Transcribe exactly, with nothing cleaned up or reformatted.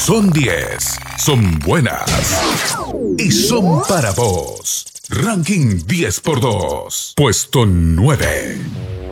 Son diez, son buenas y son para vos. Ranking diez por dos, puesto nueve.